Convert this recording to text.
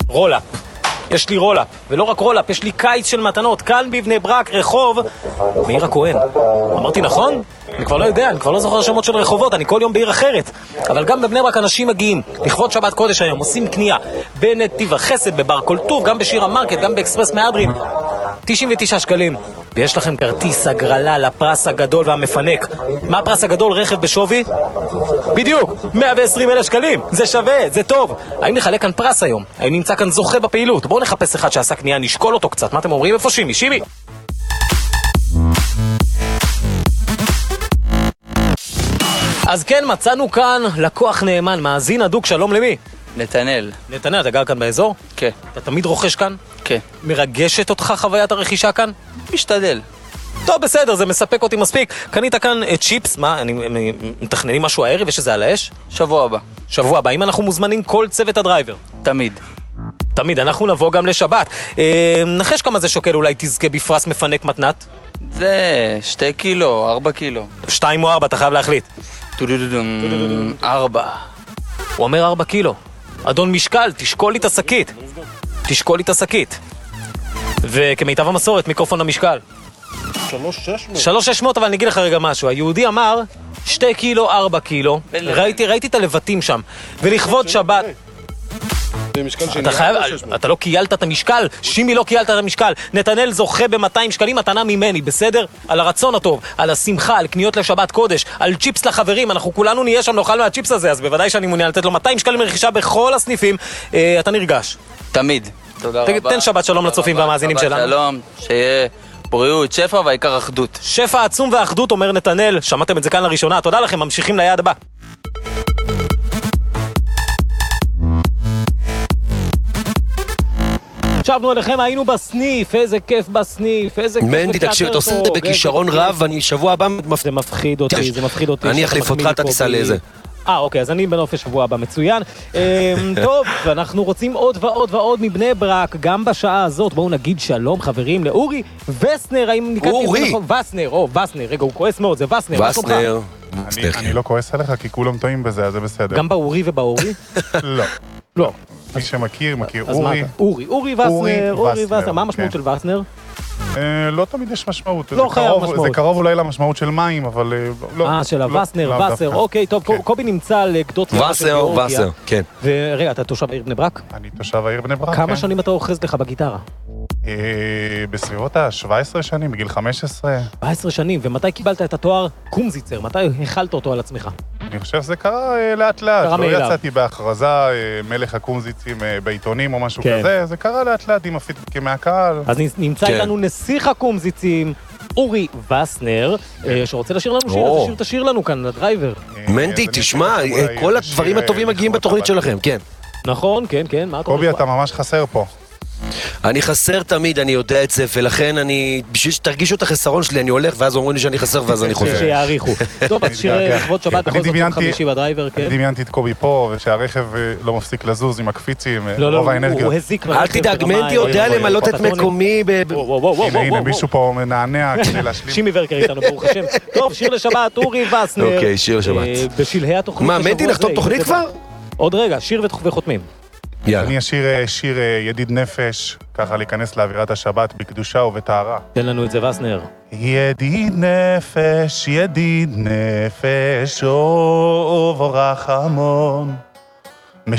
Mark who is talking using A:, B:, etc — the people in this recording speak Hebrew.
A: רולאפ. יש לי רולאפ, ולא רק רולאפ, יש לי קיץ של מתנות, כאן בבני ברק, רחוב מאיר הכהן. אמרתי נכון? אני כבר לא יודע, אני כבר לא זוכר שמות של רחובות, אני כל יום בעיר אחרת. אבל גם בבני ברק אנשים מגיעים, לכבוד שבת קודש היום, עושים קנייה בנתיב החסד, בבר כל טוב, גם בשיר המרקט, גם באקספרס מהדרין. 99 שקלים. ויש לכם כרטיס הגרלה לפרס הגדול והמפנק. מה הפרס הגדול? רכב בשווי? בדיוק, 120,000 שקלים. זה שווה, זה טוב. האם נחלק כאן פרס היום? האם נמצא כאן זוכה בפעילות? בואו נחפש אחד שעשה קנייה, נשקול אותו קצת. מה אתם אומרים? איפה שימי? שימי! אז כן, מצאנו כאן לקוח נאמן, מאזין הדוק, שלום למי?
B: נתנאל.
A: נתנאל, אתה גר כאן באזור?
B: כן.
A: אתה תמיד רוכש כאן?
B: כן.
A: מרגשת אותך חוויית הרכישה כאן?
B: משתדל.
A: טוב, בסדר, זה מספק אותי מספיק. קנית כאן צ'יפס, מה, מתכננים משהו הערב? יש שזה על האש?
B: שבוע הבא.
A: שבוע הבא, אם אנחנו מוזמנים כל צוות הדרייבר?
B: תמיד.
A: תמיד, אנחנו נבוא גם לשבת. נחש כמה זה שוקל, אולי תזכה בפרס מפנק מתנת?
B: זה 2 קילו, 4 קילו.
A: 2 או 4, אתה חייב להחליט.
B: 4.
A: הוא אומר 4 קילו. אדון משקל, תשקול לי את השקית. תשקול לי את השקית. וכמיטב המסורת, מיקרופון המשקל. 3,600, אבל אני אגיד לך רגע משהו. היהודי אמר 2 קילו, 4 קילו. ראיתי את הלבטים שם. ולכבוד שבת... אתה לא קיילת את המשקל, שימי לא קיילת את המשקל. נתנאל זוכה ב200 שקלים מתנה ממני, בסדר? על הרצון הטוב, על השמחה, על קניות לשבת קודש, על צ'יפס לחברים, אנחנו כולנו נהיה שם נאכל מהצ'יפס הזה, אז בוודאי שאני מעוניין לתת לו 200 שקלים מרכישה בכל הסניפים. אתה נרגש.
B: תמיד. תודה רבה.
A: תן שבת שלום לצופים והמאזינים שלנו.
B: שבת שלום, שיהיה בריאות, שפע והעיקר אחדות.
A: שפע עצום ואחדות, אומר נתנאל. שמעתם את זה כאן לראשונה, תודה לכם, ממשיכים ליעד הבא. שבנו אליכם, היינו בסניף, איזה כיף בסניף, איזה כיף.
C: מנדי, תקשיב, אתה עושה את זה בכישרון רב, ואני שבוע הבא...
A: זה מפחיד אותי, זה מפחיד אותי.
C: אני אחליף אותך, אתה תיסע לאיזה.
A: אוקיי, אז אני בנופש שבוע הבא, מצוין. טוב, ואנחנו רוצים עוד ועוד ועוד מבני ברק, גם בשעה הזאת. בואו נגיד שלום, חברים, לאורי וסנר, האם ניקח...
C: אורי!
A: וסנר, רגע, הוא כועס מאוד, זה וסנר.
C: וסנר.
D: אני לא כועס עליך, כי כולם טועים בזה, אז זה בסדר.
A: גם באורי ובאורי?
D: לא.
A: לא.
D: מי שמכיר, מכיר
A: אורי. אורי וסנר. מה המשמעות של וסנר?
D: לא תמיד יש משמעות.
A: לא חייב משמעות.
D: זה קרוב אולי למשמעות של מים, אבל לא.
A: של הווסנר, וסר, אוקיי, טוב, קובי נמצא על גדות ים של גיאורגיה.
C: וסר, כן.
A: ורגע, אתה תושב העיר בני ברק?
D: אני תושב העיר בני ברק, כן.
A: כמה שנים אתה אוחז לך בגיטרה?
D: בסביבות ה-17 שנים, בגיל 15.
A: 17 שנים, ומתי קיבלת את התואר קומזיצר? מתי החלת אותו על עצמך?
D: אני חושב שזה קרה לאט לאט.
A: קרה מאליו.
D: לא יצאתי בהכרזה מלך הקומזיצים בעיתונים או משהו כזה, זה קרה לאט לאט עם הפידבקים מהקהל.
A: אז נמצא איתנו נסיך הקומזיצים, אורי וסנר, שרוצה לשיר לנו שיר, אז תשאיר לנו כאן, לדרייבר.
C: מנדי, תשמע, כל הדברים הטובים מגיעים בתוכנית שלכם, כן.
A: נכון, כן, מה אתה
D: קובי, אתה ממש חסר פה.
C: אני חסר תמיד, אני יודע את זה, ולכן בשביל שתרגישו את החסרון שלי, אני הולך, ואז אומרים לי שאני חסר, ואז אני חוזר.
A: שיעריכו. טוב, אז שיר לכבוד שבת, בכל זאת יום חמישי בדרייבר, כן.
D: אני דמיינתי את קובי פה, ושהרכב לא מפסיק לזוז עם הקפיצים, רוב האנרגיות.
A: הוא הזיק.
C: אל תדאג, מנדי יודע למלות את מקומי.
D: הנה, מישהו פה מנענע כדי להשלים.
A: שימי ורקר איתנו, ברוך השם. טוב, שיר לשבת, אורי וסנר.
C: אוקיי, שיר לשבת.
A: בשלהי התוכנית.
C: מה, מנדי, נחתום תוכנית כבר?
A: עוד רגע, שיר וחותמים.
D: אני אשיר שיר ידיד נפש, ככה להיכנס לאווירת השבת בקדושה ובטהרה.
A: תן לנו את זה, וסנר.
D: ידיד נפש, אוב רחמון.